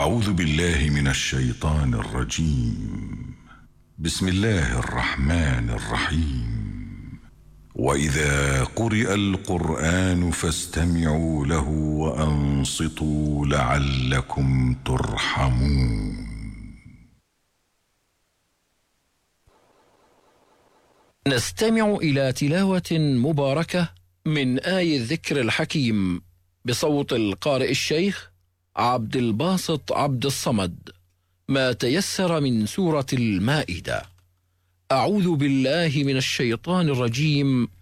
أعوذ بالله من الشيطان الرجيم. بسم الله الرحمن الرحيم. وإذا قرئ القرآن فاستمعوا له وأنصتوا لعلكم ترحمون. نستمع إلى تلاوة مباركة من آي الذكر الحكيم بصوت القارئ الشيخ عبد الباسط عبد الصمد، ما تيسر من سورة المائدة. أعوذ بالله من الشيطان الرجيم.